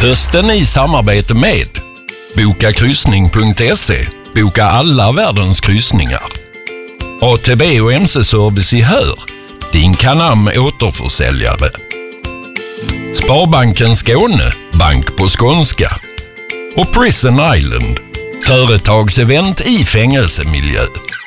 Hösten i samarbete med bokakryssning.se. Boka alla världens kryssningar. ATV och MC-service i Hör. Din Canam återförsäljare. Sparbanken Skåne. Bank på skånska. Och Prison Island. Företagsevent i fängelsemiljö.